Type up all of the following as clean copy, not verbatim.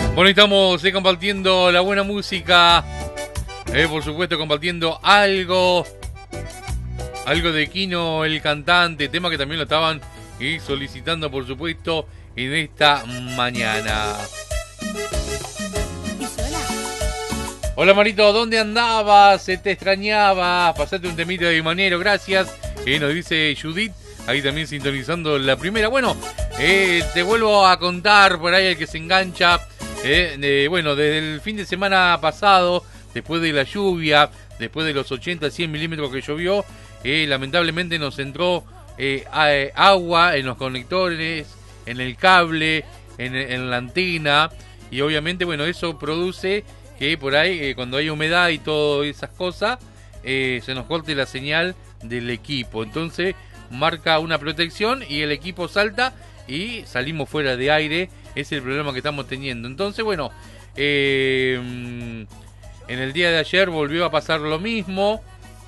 Bueno, estamos compartiendo la buena música, por supuesto compartiendo algo de Kino, el cantante, tema que también lo estaban solicitando, por supuesto, en esta mañana. Hola Marito, ¿dónde andabas? Se te extrañaba, pasate un temita de Manero, gracias. Nos dice Judith, ahí también sintonizando la primera. Bueno, te vuelvo a contar por ahí el que se engancha. Bueno, desde el fin de semana pasado, después de la lluvia, después de los 80-100 milímetros que llovió, lamentablemente nos entró agua en los conectores, en el cable, en la antena, y obviamente, bueno, eso produce que por ahí, cuando hay humedad y todas esas cosas, se nos corte la señal del equipo. Entonces marca una protección y el equipo salta y salimos fuera de aire. Es el problema que estamos teniendo. Entonces, bueno, en el día de ayer volvió a pasar lo mismo.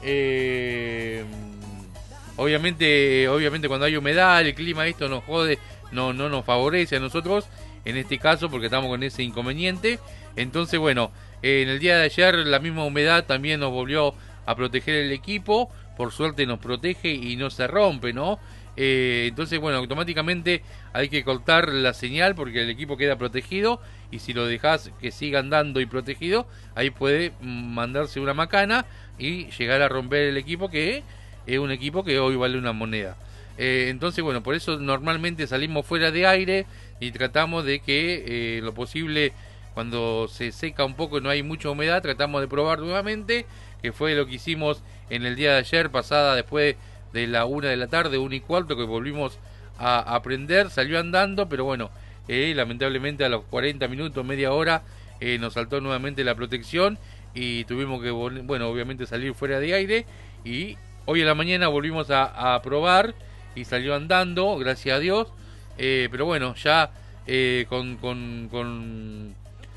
Obviamente cuando hay humedad, el clima, esto nos jode, no nos favorece a nosotros, en este caso, porque estamos con ese inconveniente. Entonces, bueno, en el día de ayer la misma humedad también nos volvió a proteger el equipo. Por suerte nos protege y no se rompe, ¿no? Entonces, bueno, automáticamente hay que cortar la señal porque el equipo queda protegido, y si lo dejas que siga andando y protegido, ahí puede mandarse una macana y llegar a romper el equipo, que es un equipo que hoy vale una moneda. Entonces, bueno, por eso normalmente salimos fuera de aire y tratamos de que lo posible, cuando se seca un poco y no hay mucha humedad, tratamos de probar nuevamente, que fue lo que hicimos en el día de ayer, pasada después de la 1 de la tarde, 1:15, que volvimos a prender, salió andando, pero bueno, lamentablemente a los 40 minutos, media hora, nos saltó nuevamente la protección y tuvimos que, bueno, obviamente salir fuera de aire, y hoy en la mañana volvimos a probar y salió andando, gracias a Dios, pero bueno, ya con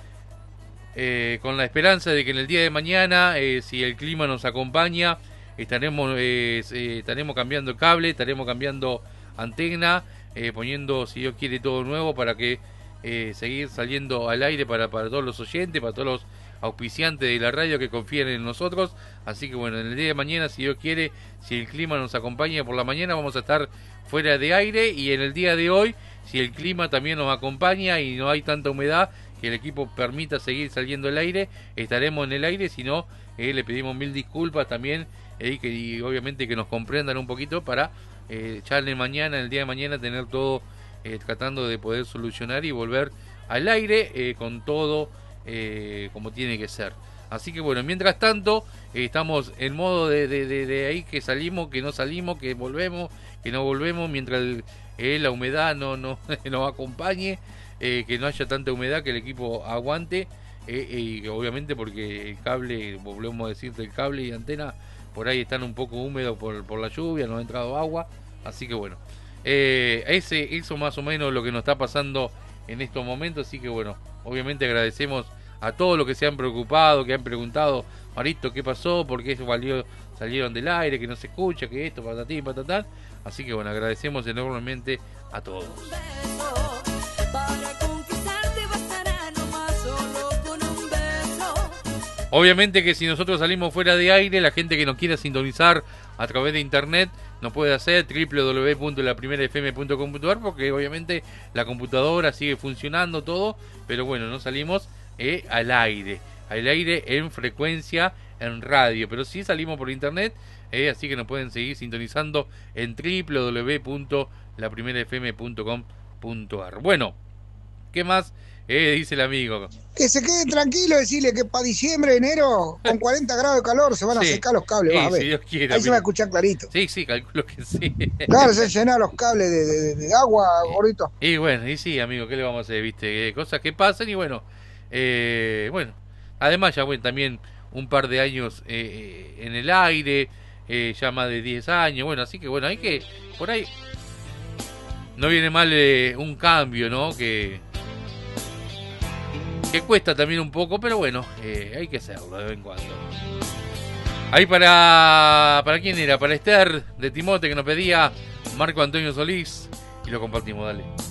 la esperanza de que en el día de mañana, si el clima nos acompaña, estaremos cambiando cable, estaremos cambiando antena, poniendo, si Dios quiere, todo nuevo para que seguir saliendo al aire para todos los oyentes, para todos los auspiciantes de la radio que confían en nosotros. Así que bueno, en el día de mañana, si Dios quiere, si el clima nos acompaña por la mañana, vamos a estar fuera de aire, y en el día de hoy, si el clima también nos acompaña y no hay tanta humedad que el equipo permita seguir saliendo al aire, estaremos en el aire. Si no, le pedimos mil disculpas también, y obviamente que nos comprendan un poquito para ya en el día de mañana, tener todo tratando de poder solucionar y volver al aire con todo como tiene que ser. Así que bueno, mientras tanto, estamos en modo de ahí, que salimos, que no salimos, que volvemos, que no volvemos, mientras la humedad no nos acompañe, que no haya tanta humedad, que el equipo aguante, y obviamente porque el cable, volvemos a decirte, el cable y antena por ahí están un poco húmedos por la lluvia, no ha entrado agua, así que bueno, eso más o menos lo que nos está pasando en estos momentos. Así que bueno, obviamente agradecemos a todos los que se han preocupado, que han preguntado: Marito, ¿qué pasó? ¿Por qué salieron del aire? Que no se escucha, que esto, patatín, patatán. Así que bueno, agradecemos enormemente a todos. Obviamente que si nosotros salimos fuera de aire, la gente que nos quiera sintonizar a través de internet nos puede hacer www.laprimerafm.com.ar, porque obviamente la computadora sigue funcionando todo, pero bueno, no salimos al aire en frecuencia, en radio, pero sí salimos por internet, así que nos pueden seguir sintonizando en www.laprimerafm.com.ar. Bueno, ¿qué más dice el amigo? Que se quede tranquilo, decirle que para diciembre, enero, con 40 grados de calor, se van a secar los cables, vas a ver. Si Dios quiere, ahí se va a escuchar clarito. Sí, calculo que sí. Claro, se llenan los cables de agua, gordito. Y bueno, y sí, amigo, ¿qué le vamos a hacer? ¿Viste? Cosas que pasan, y bueno, además ya, bueno, también un par de años en el aire, ya más de 10 años, bueno, así que bueno, hay que, por ahí, no viene mal un cambio, ¿no? Que cuesta también un poco, pero bueno, hay que hacerlo de vez en cuando. Ahí para quién era, para Esther de Timote, que nos pedía Marco Antonio Solís, y lo compartimos, dale.